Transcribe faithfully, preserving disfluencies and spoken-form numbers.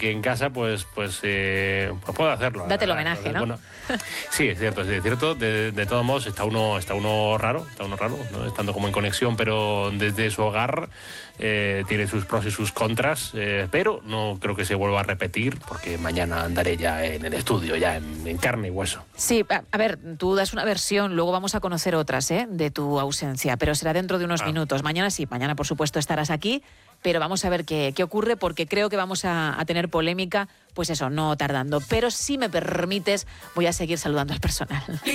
aquí en casa, pues, pues, eh, pues puedo hacerlo. Date el homenaje, Entonces, ¿no? Bueno, sí, es cierto, es cierto. De, de todos modos, está uno, está uno raro, está uno raro, ¿no? Estando como en conexión, pero desde su hogar eh, tiene sus pros y sus contras, eh, pero no creo que se vuelva a repetir, porque mañana andaré ya en el estudio, ya en, en carne y hueso. Sí, a, a ver, tú das una versión, luego vamos a conocer otras, ¿eh?, de tu ausencia, pero será dentro de unos Ah. minutos. Mañana sí, mañana por supuesto estarás aquí, pero vamos a ver qué, qué ocurre, porque creo que vamos a, a tener polémica, pues eso, no tardando. Pero si me permites, voy a seguir saludando al personal.